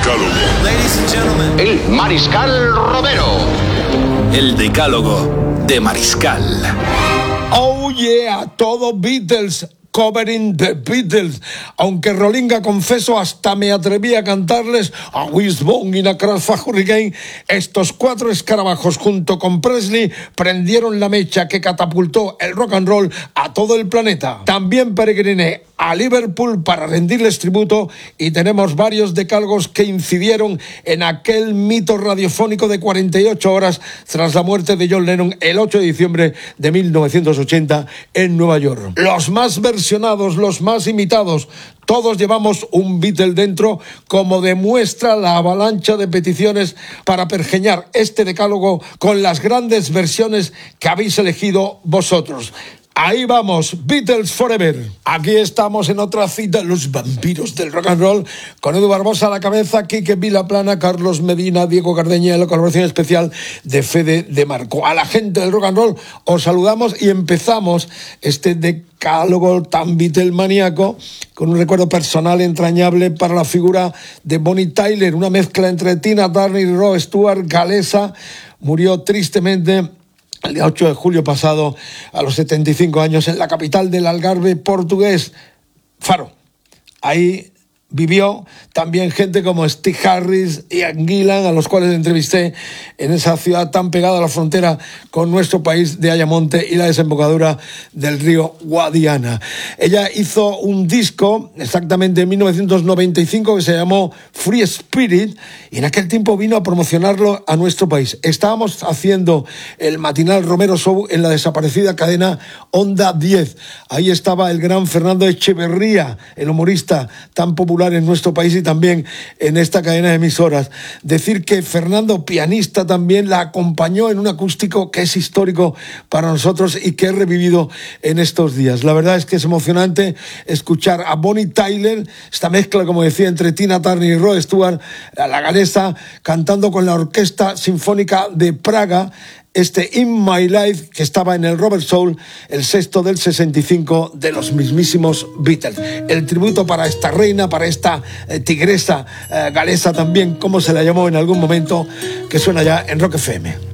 Decálogo. Ladies and gentlemen. El Mariscal Romero. El Decálogo de Mariscal. Oh yeah, todo Beatles, covering the Beatles. Aunque Rolinga, confeso, hasta me atreví a cantarles a Wishbone in a Crash Hurricane. Estos cuatro escarabajos junto con Presley prendieron la mecha que catapultó el rock and roll a todo el planeta. También peregriné a Liverpool para rendirles tributo y tenemos varios decálogos que incidieron en aquel mito radiofónico de 48 horas tras la muerte de John Lennon el 8 de diciembre de 1980 en Nueva York. Los más versionados, los más imitados, todos llevamos un Beatle dentro, como demuestra la avalancha de peticiones para pergeñar este decálogo con las grandes versiones que habéis elegido vosotros. Ahí vamos, Beatles Forever. Aquí estamos en otra cita, los vampiros del rock and roll, con Edu Barbosa a la cabeza, Quique Vilaplana, Carlos Medina, Diego Cardeña y la colaboración especial de Fede de Marco. A la gente del rock and roll os saludamos y empezamos este decálogo tan Beatlemaníaco con un recuerdo personal entrañable para la figura de Bonnie Tyler, una mezcla entre Tina Turner y Rod Stewart. Galesa murió tristemente el día 8 de julio pasado, a los 75 años, en la capital del Algarve portugués, Faro. Ahí vivió también gente como Steve Harris y Ian Gillan, a los cuales entrevisté en esa ciudad tan pegada a la frontera con nuestro país de Ayamonte y la desembocadura del río Guadiana. Ella hizo un disco exactamente en 1995 que se llamó Free Spirit, y en aquel tiempo vino a promocionarlo a nuestro país. Estábamos haciendo el matinal Romero Show en la desaparecida cadena Onda 10. Ahí estaba el gran Fernando Echeverría, el humorista tan popular en nuestro país y también en esta cadena de emisoras. Decir que Fernando, pianista, también la acompañó en un acústico que es histórico para nosotros y que he revivido en estos días. La verdad es que es emocionante escuchar a Bonnie Tyler, esta mezcla, como decía, entre Tina Turner y Rod Stewart, la galesa, cantando con la Orquesta Sinfónica de Praga, In My Life, que estaba en el Robert Soul, el sexto del 65 de los mismísimos Beatles. El tributo para esta reina, para esta tigresa galesa también, como se la llamó en algún momento, que suena ya en Rock FM.